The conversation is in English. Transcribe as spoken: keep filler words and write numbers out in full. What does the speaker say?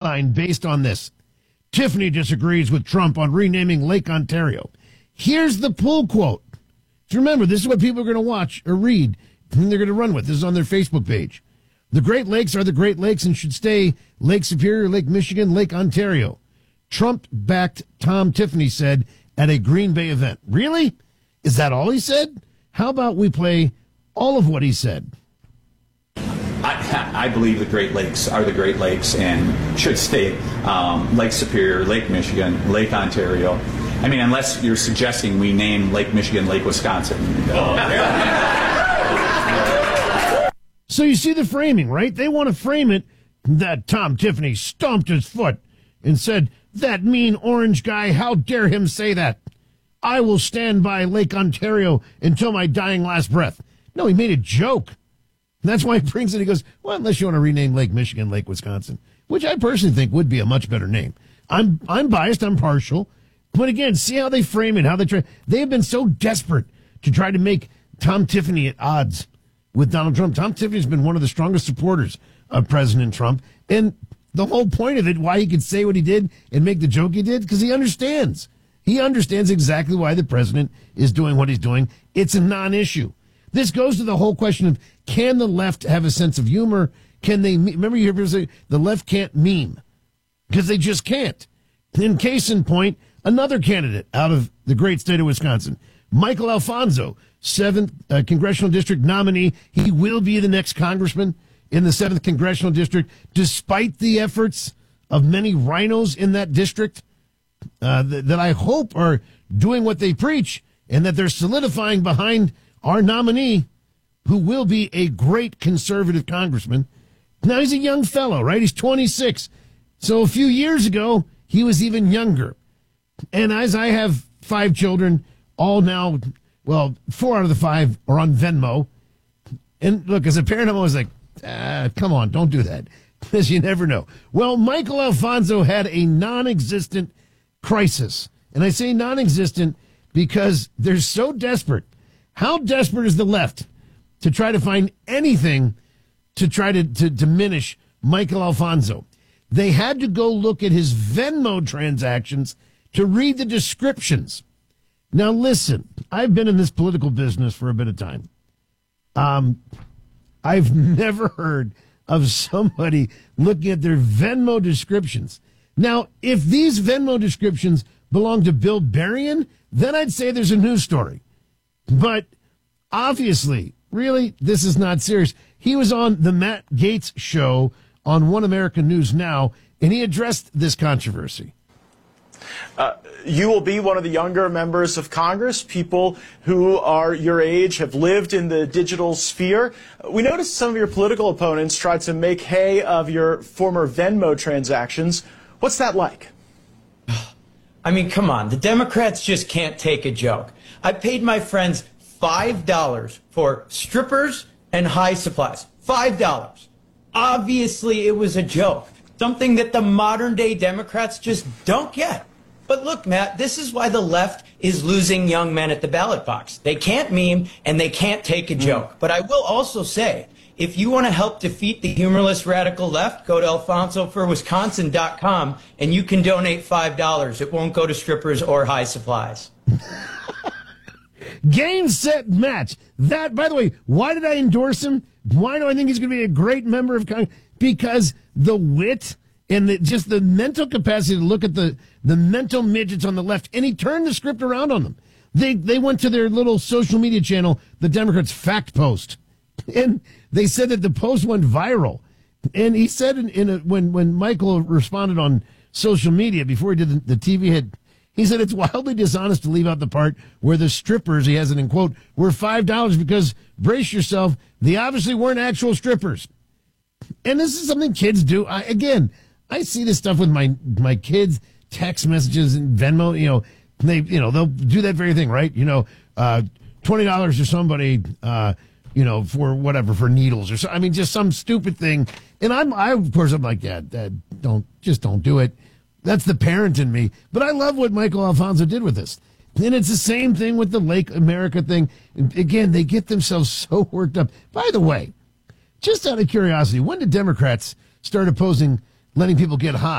headline based on this. Tiffany disagrees with Trump on renaming Lake Ontario. Here's the pull quote. So remember, this is what people are going to watch or read, and they're going to run with. This is on their Facebook page. The Great Lakes are the Great Lakes and should stay Lake Superior, Lake Michigan, Lake Ontario. Trump-backed Tom Tiffany said at a Green Bay event. Really? Is that all he said? How about we play all of what he said? I, I believe the Great Lakes are the Great Lakes and should stay um, Lake Superior, Lake Michigan, Lake Ontario. I mean, unless you're suggesting we name Lake Michigan, Lake Wisconsin. So you see the framing, right? They want to frame it that Tom Tiffany stomped his foot and said, that mean orange guy, how dare him say that? I will stand by Lake Ontario until my dying last breath. No, he made a joke. That's why he brings it. He goes, well, unless you want to rename Lake Michigan, Lake Wisconsin, which I personally think would be a much better name. I'm I'm biased. I'm partial. But again, see how they frame it, how they try. They have been so desperate to try to make Tom Tiffany at odds with Donald Trump. Tom Tiffany's been one of the strongest supporters of President Trump. And the whole point of it, why he could say what he did and make the joke he did, because he understands. He understands exactly why the president is doing what he's doing. It's a non-issue. This goes to the whole question of, can the left have a sense of humor? Can they, remember you hear people say, the left can't meme, because they just can't. In case in point, another candidate out of the great state of Wisconsin, Michael Alfonso, seventh uh, congressional district nominee. He will be the next congressman in the seventh congressional district, despite the efforts of many rhinos in that district uh, th- that I hope are doing what they preach and that they're solidifying behind our nominee, who will be a great conservative congressman. Now, he's a young fellow, right? He's twenty-six. So a few years ago, he was even younger. And as I have five children, all now, well, four out of the five are on Venmo. And look, as a parent, I'm always like, ah, come on, don't do that, because you never know. Well, Michael Alfonso had a non-existent crisis. And I say non-existent because they're so desperate. How desperate is the left to try to find anything to try to, to diminish Michael Alfonso? They had to go look at his Venmo transactions to read the descriptions. Now, listen, I've been in this political business for a bit of time. Um, I've never heard of somebody looking at their Venmo descriptions. Now, if these Venmo descriptions belong to Bill Berrien, then I'd say there's a news story. But obviously, really, this is not serious. He was on the Matt Gaetz show on One American News Now, and he addressed this controversy. Uh, you will be one of the younger members of Congress, people who are your age, have lived in the digital sphere. We noticed some of your political opponents tried to make hay of your former Venmo transactions. What's that like? I mean, come on. The Democrats just can't take a joke. I paid my friends five dollars for strippers and high supplies. five dollars. Obviously, it was a joke. Something that the modern-day Democrats just don't get. But look, Matt, this is why the left is losing young men at the ballot box. They can't meme and they can't take a joke. But I will also say, if you want to help defeat the humorless radical left, go to alfonso for wisconsin dot com and you can donate five dollars. It won't go to strippers or high supplies. Game, set, match. That, by the way, why did I endorse him? Why do I think he's going to be a great member of Congress? Because the wit and the, just the mental capacity to look at the, the mental midgets on the left, and he turned the script around on them. They they went to their little social media channel, the Democrats Fact Post, and they said that the post went viral. And he said in, in a, when when Michael responded on social media before he did the, the T V hit, he said it's wildly dishonest to leave out the part where the strippers, he has it in quote, were five dollars because, brace yourself, they obviously weren't actual strippers. And this is something kids do. I, again, I see this stuff with my my kids, text messages and Venmo. You know, they you know they'll do that very thing, right? You know, uh, twenty dollars to somebody, uh, you know, for whatever, for needles or so. I mean, just some stupid thing. And I'm, I of course, I'm like, yeah, Dad, don't just don't do it. That's the parent in me. But I love what Michael Alfonso did with this. And it's the same thing with the Lake America thing. Again, they get themselves so worked up. By the way, just out of curiosity, when did Democrats start opposing letting people get high?